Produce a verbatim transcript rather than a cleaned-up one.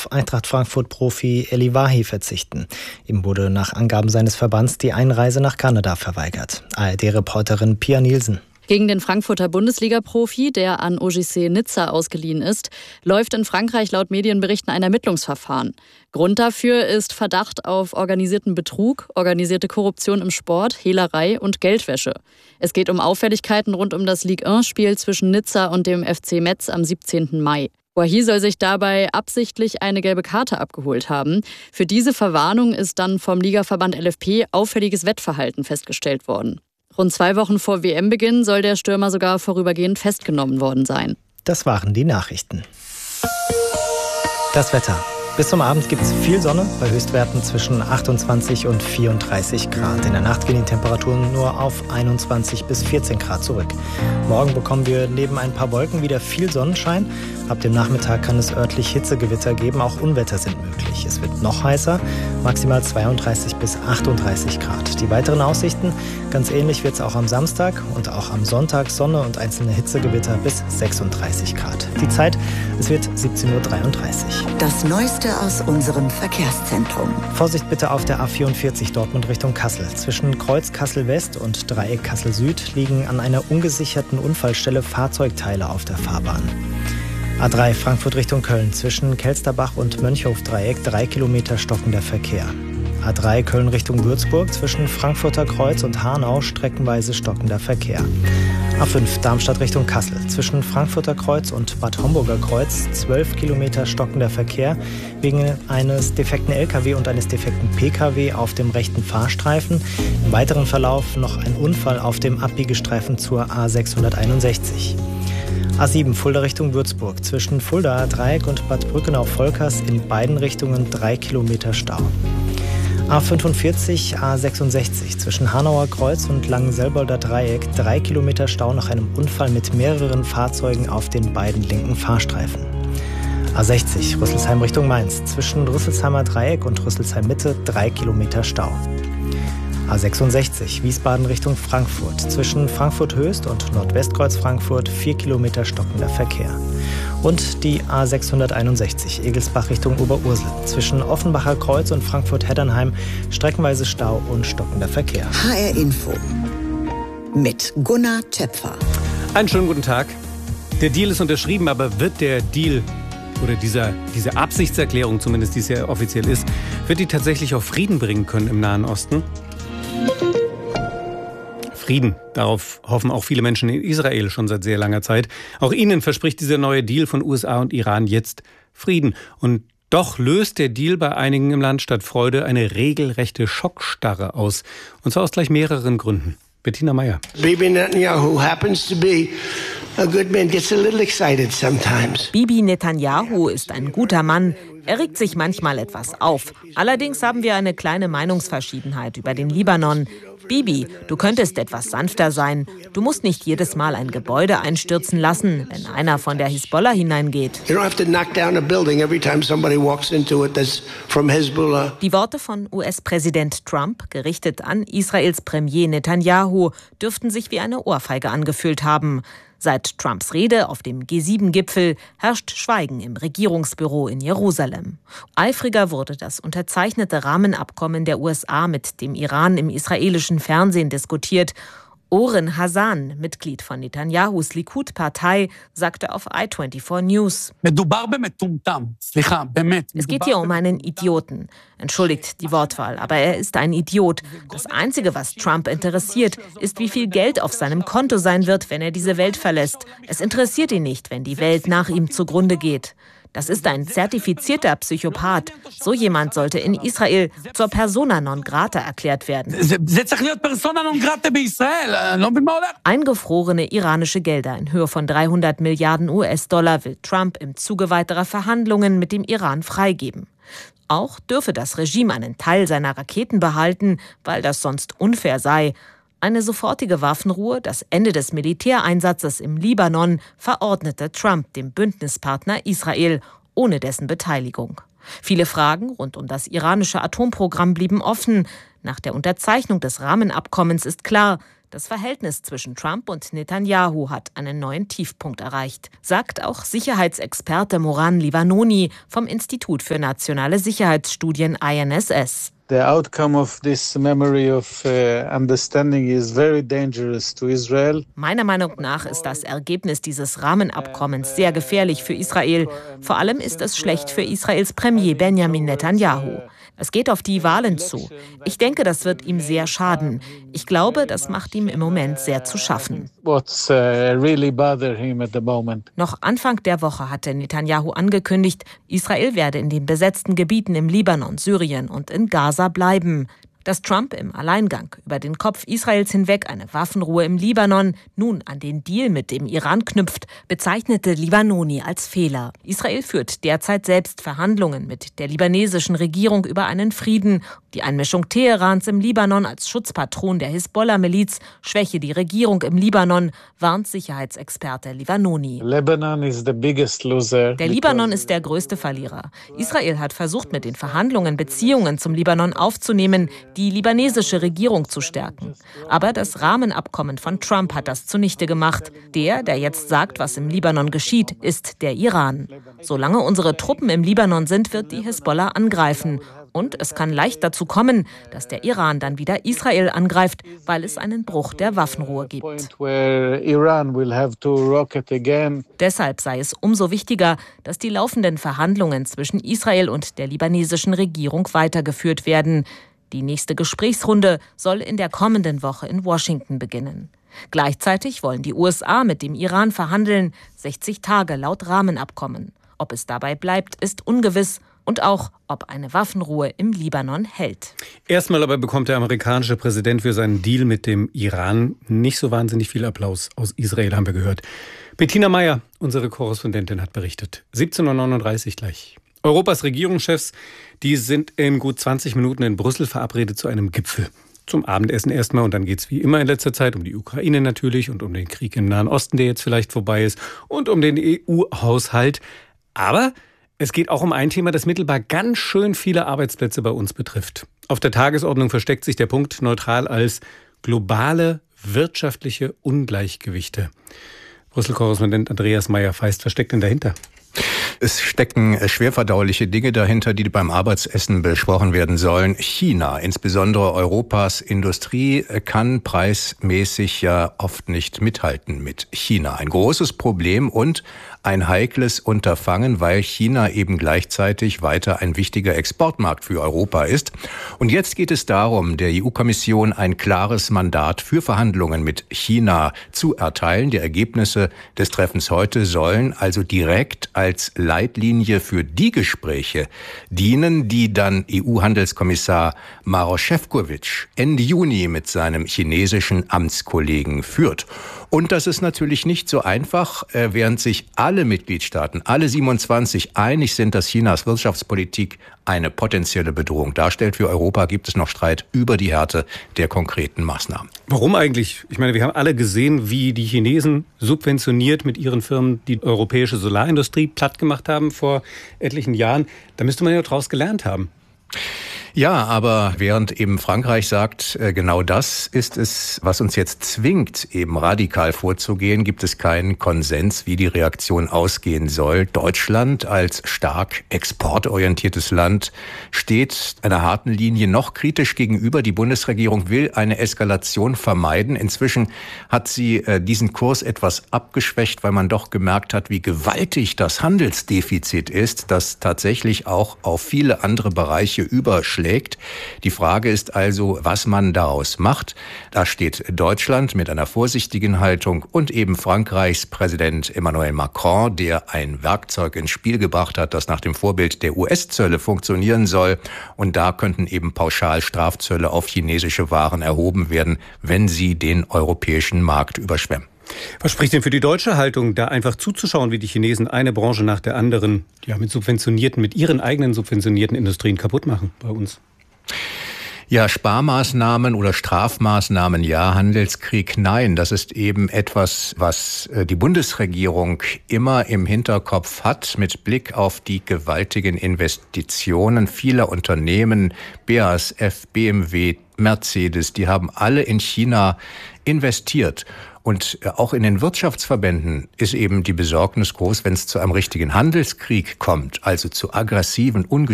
auf Eintracht Frankfurt-Profi Eli Wahi verzichten. Ihm wurde nach Angaben seines Verbands die Einreise nach Kanada verweigert. A R D-Reporterin Pia Nielsen. Gegen den Frankfurter Bundesliga-Profi, der an O G C Nizza ausgeliehen ist, läuft in Frankreich laut Medienberichten ein Ermittlungsverfahren. Grund dafür ist Verdacht auf organisierten Betrug, organisierte Korruption im Sport, Hehlerei und Geldwäsche. Es geht um Auffälligkeiten rund um das Ligue eins Spiel zwischen Nizza und dem F C Metz am siebzehnten Mai. Wahi soll sich dabei absichtlich eine gelbe Karte abgeholt haben. Für diese Verwarnung ist dann vom Ligaverband L F P auffälliges Wettverhalten festgestellt worden. Rund zwei Wochen vor W M-Beginn soll der Stürmer sogar vorübergehend festgenommen worden sein. Das waren die Nachrichten. Das Wetter. Bis zum Abend gibt es viel Sonne, bei Höchstwerten zwischen achtundzwanzig und vierunddreißig Grad. In der Nacht gehen die Temperaturen nur auf einundzwanzig bis vierzehn Grad zurück. Morgen bekommen wir neben ein paar Wolken wieder viel Sonnenschein. Ab dem Nachmittag kann es örtlich Hitzegewitter geben, auch Unwetter sind möglich. Es wird noch heißer, maximal zweiunddreißig bis achtunddreißig Grad. Die weiteren Aussichten, ganz ähnlich wird es auch am Samstag und auch am Sonntag Sonne und einzelne Hitzegewitter bis sechsunddreißig Grad. Die Zeit, es wird siebzehn Uhr dreiunddreißig. Das Neueste aus unserem Verkehrszentrum. Vorsicht bitte auf der A vierundvierzig Dortmund Richtung Kassel. Zwischen Kreuz Kassel West und Dreieck Kassel Süd liegen an einer ungesicherten Unfallstelle Fahrzeugteile auf der Fahrbahn. A drei Frankfurt Richtung Köln. Zwischen Kelsterbach und Mönchhof-Dreieck drei Kilometer stockender Verkehr. A drei Köln Richtung Würzburg. Zwischen Frankfurter Kreuz und Hanau streckenweise stockender Verkehr. A fünf Darmstadt Richtung Kassel. Zwischen Frankfurter Kreuz und Bad Homburger Kreuz zwölf Kilometer stockender Verkehr wegen eines defekten L K W und eines defekten P K W auf dem rechten Fahrstreifen. Im weiteren Verlauf noch ein Unfall auf dem Abbiegestreifen zur A sechshunderteinundsechzig. A sieben Fulda Richtung Würzburg. Zwischen Fuldaer Dreieck und Bad Brückenau-Volkers in beiden Richtungen drei Kilometer Stau. A fünfundvierzig A sechsundsechzig zwischen Hanauer Kreuz und Langenselbolder Dreieck drei Kilometer Stau nach einem Unfall mit mehreren Fahrzeugen auf den beiden linken Fahrstreifen. A sechzig Rüsselsheim Richtung Mainz. Zwischen Rüsselsheimer Dreieck und Rüsselsheim Mitte drei Kilometer Stau. A sechsundsechzig Wiesbaden Richtung Frankfurt. Zwischen Frankfurt Höchst und Nordwestkreuz Frankfurt vier Kilometer stockender Verkehr. Und die A sechshunderteinundsechzig Egelsbach Richtung Oberursel. Zwischen Offenbacher Kreuz und Frankfurt-Heddernheim streckenweise Stau und stockender Verkehr. H R Info mit Gunnar Töpfer. Einen schönen guten Tag. Der Deal ist unterschrieben, aber wird der Deal oder dieser, diese Absichtserklärung, zumindest die es ja offiziell ist, wird die tatsächlich auch Frieden bringen können im Nahen Osten? Frieden. Darauf hoffen auch viele Menschen in Israel schon seit sehr langer Zeit. Auch ihnen verspricht dieser neue Deal von U S A und Iran jetzt Frieden. Und doch löst der Deal bei einigen im Land statt Freude eine regelrechte Schockstarre aus. Und zwar aus gleich mehreren Gründen. Bettina Meyer. Bibi Netanyahu happens to be a good man, gets a little excited sometimes. Bibi Netanyahu ist ein guter Mann. Er regt sich manchmal etwas auf. Allerdings haben wir eine kleine Meinungsverschiedenheit über den Libanon. Bibi, du könntest etwas sanfter sein. Du musst nicht jedes Mal ein Gebäude einstürzen lassen, wenn einer von der Hisbollah hineingeht. Die Worte von U S-Präsident Trump, gerichtet an Israels Premier Netanyahu, dürften sich wie eine Ohrfeige angefühlt haben. Seit Trumps Rede auf dem G sieben Gipfel herrscht Schweigen im Regierungsbüro in Jerusalem. Eifriger wurde das unterzeichnete Rahmenabkommen der U S A mit dem Iran im israelischen Fernsehen diskutiert. Oren Hassan, Mitglied von Netanyahus Likud-Partei, sagte auf I vierundzwanzig News: Es geht hier um einen Idioten. Entschuldigt die Wortwahl, aber er ist ein Idiot. Das Einzige, was Trump interessiert, ist, wie viel Geld auf seinem Konto sein wird, wenn er diese Welt verlässt. Es interessiert ihn nicht, wenn die Welt nach ihm zugrunde geht. Das ist ein zertifizierter Psychopath. So jemand sollte in Israel zur Persona non grata erklärt werden. Eingefrorene iranische Gelder in Höhe von dreihundert Milliarden U S-Dollar will Trump im Zuge weiterer Verhandlungen mit dem Iran freigeben. Auch dürfe das Regime einen Teil seiner Raketen behalten, weil das sonst unfair sei. Eine sofortige Waffenruhe, das Ende des Militäreinsatzes im Libanon, verordnete Trump dem Bündnispartner Israel, ohne dessen Beteiligung. Viele Fragen rund um das iranische Atomprogramm blieben offen. Nach der Unterzeichnung des Rahmenabkommens ist klar, Das Verhältnis zwischen Trump und Netanyahu hat einen neuen Tiefpunkt erreicht, sagt auch Sicherheitsexperte Moran Livanoni vom Institut für nationale Sicherheitsstudien I N S S. The outcome of this memory of uh, understanding is very dangerous to Israel. Meiner Meinung nach ist das Ergebnis dieses Rahmenabkommens sehr gefährlich für Israel. Vor allem ist es schlecht für Israels Premier Benjamin Netanyahu. Es geht auf die Wahlen zu. Ich denke, das wird ihm sehr schaden. Ich glaube, das macht ihm im Moment sehr zu schaffen. What's uh, really bother him at the moment? Noch Anfang der Woche hatte Netanyahu angekündigt, Israel werde in den besetzten Gebieten im Libanon, Syrien und in Gaza bleiben. Dass Trump im Alleingang über den Kopf Israels hinweg eine Waffenruhe im Libanon nun an den Deal mit dem Iran knüpft, bezeichnete Livanoni als Fehler. Israel führt derzeit selbst Verhandlungen mit der libanesischen Regierung über einen Frieden. Die Einmischung Teherans im Libanon als Schutzpatron der Hisbollah-Miliz schwäche die Regierung im Libanon, warnt Sicherheitsexperte Livanoni. Lebanon is the biggest loser. Der Libanon ist der größte Verlierer. Israel hat versucht, mit den Verhandlungen Beziehungen zum Libanon aufzunehmen, die libanesische Regierung zu stärken. Aber das Rahmenabkommen von Trump hat das zunichte gemacht. Der, der jetzt sagt, was im Libanon geschieht, ist der Iran. Solange unsere Truppen im Libanon sind, wird die Hisbollah angreifen. Und es kann leicht dazu kommen, dass der Iran dann wieder Israel angreift, weil es einen Bruch der Waffenruhe gibt. Deshalb sei es umso wichtiger, dass die laufenden Verhandlungen zwischen Israel und der libanesischen Regierung weitergeführt werden. Die nächste Gesprächsrunde soll in der kommenden Woche in Washington beginnen. Gleichzeitig wollen die U S A mit dem Iran verhandeln, sechzig Tage laut Rahmenabkommen. Ob es dabei bleibt, ist ungewiss. Und auch, ob eine Waffenruhe im Libanon hält. Erstmal aber bekommt der amerikanische Präsident für seinen Deal mit dem Iran nicht so wahnsinnig viel Applaus aus Israel, haben wir gehört. Bettina Meyer, unsere Korrespondentin, hat berichtet. siebzehn Uhr neununddreißig gleich. Europas Regierungschefs, die sind in gut zwanzig Minuten in Brüssel verabredet zu einem Gipfel. Zum Abendessen erstmal und dann geht es wie immer in letzter Zeit um die Ukraine natürlich und um den Krieg im Nahen Osten, der jetzt vielleicht vorbei ist und um den E U-Haushalt. Aber es geht auch um ein Thema, das mittelbar ganz schön viele Arbeitsplätze bei uns betrifft. Auf der Tagesordnung versteckt sich der Punkt neutral als globale wirtschaftliche Ungleichgewichte. Brüssel-Korrespondent Andreas Meyer-Feist, was steckt denn dahinter? Es stecken schwerverdauliche Dinge dahinter, die beim Arbeitsessen besprochen werden sollen. China, insbesondere Europas Industrie, kann preismäßig ja oft nicht mithalten mit China. Ein großes Problem und ein heikles Unterfangen, weil China eben gleichzeitig weiter ein wichtiger Exportmarkt für Europa ist. Und jetzt geht es darum, der E U-Kommission ein klares Mandat für Verhandlungen mit China zu erteilen. Die Ergebnisse des Treffens heute sollen also direkt als Leitlinie für die Gespräche dienen, die dann E U-Handelskommissar Maroš Šefčovič Ende Juni mit seinem chinesischen Amtskollegen führt. Und das ist natürlich nicht so einfach, während sich alle Mitgliedstaaten, alle siebenundzwanzig, einig sind, dass Chinas Wirtschaftspolitik eine potenzielle Bedrohung darstellt. Für Europa gibt es noch Streit über die Härte der konkreten Maßnahmen. Warum eigentlich? Ich meine, wir haben alle gesehen, wie die Chinesen subventioniert mit ihren Firmen die europäische Solarindustrie platt gemacht haben vor etlichen Jahren. Da müsste man ja daraus gelernt haben. Ja, aber während eben Frankreich sagt, genau das ist es, was uns jetzt zwingt, eben radikal vorzugehen, gibt es keinen Konsens, wie die Reaktion ausgehen soll. Deutschland als stark exportorientiertes Land steht einer harten Linie noch kritisch gegenüber. Die Bundesregierung will eine Eskalation vermeiden. Inzwischen hat sie diesen Kurs etwas abgeschwächt, weil man doch gemerkt hat, wie gewaltig das Handelsdefizit ist, das tatsächlich auch auf viele andere Bereiche überschlägt. Die Frage ist also, was man daraus macht. Da steht Deutschland mit einer vorsichtigen Haltung und eben Frankreichs Präsident Emmanuel Macron, der ein Werkzeug ins Spiel gebracht hat, das nach dem Vorbild der U S-Zölle funktionieren soll. Und da könnten eben pauschal Strafzölle auf chinesische Waren erhoben werden, wenn sie den europäischen Markt überschwemmen. Was spricht denn für die deutsche Haltung, da einfach zuzuschauen, wie die Chinesen eine Branche nach der anderen ja, mit subventionierten, mit ihren eigenen subventionierten Industrien kaputt machen bei uns? Ja, Sparmaßnahmen oder Strafmaßnahmen, ja, Handelskrieg, nein. Das ist eben etwas, was die Bundesregierung immer im Hinterkopf hat, mit Blick auf die gewaltigen Investitionen vieler Unternehmen, B A S F, B M W, Mercedes, die haben alle in China investiert. Und auch in den Wirtschaftsverbänden ist eben die Besorgnis groß, wenn es zu einem richtigen Handelskrieg kommt, also zu aggressiven, ungestümen